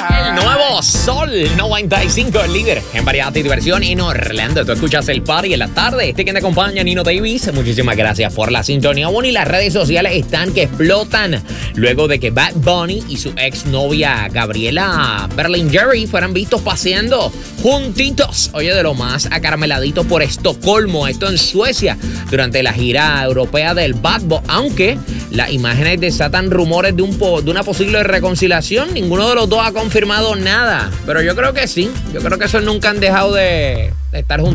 El nuevo Sol 95, el líder en variedad y diversión en Orlando. Tú escuchas el party en la tarde. Este que te acompaña, Nino Davis. Muchísimas gracias por la sintonía. Bueno, y las redes sociales están que explotan luego de que Bad Bunny y su exnovia Gabriela Berlingeri fueran vistos paseando juntitos. Oye, de lo más acarmeladito por Estocolmo, esto en Suecia, durante la gira europea del Bad Bunny. Aunque las imágenes desatan rumores de una posible reconciliación, ninguno de los dos ha confirmado nada. Pero yo creo que sí. Yo creo que esos nunca han dejado de estar juntos.